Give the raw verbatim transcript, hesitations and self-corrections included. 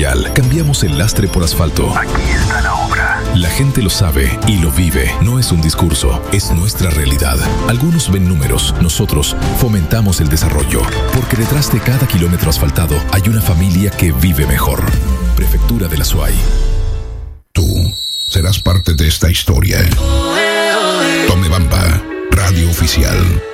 Vial. Cambiamos el lastre por asfalto. Aquí está la obra. La gente lo sabe y lo vive. No es un discurso, es nuestra realidad. Algunos ven números, nosotros fomentamos el desarrollo. Porque detrás de cada kilómetro asfaltado hay una familia que vive mejor. Prefectura de la Suay. Tú serás parte de esta historia. Tomebamba, radio oficial.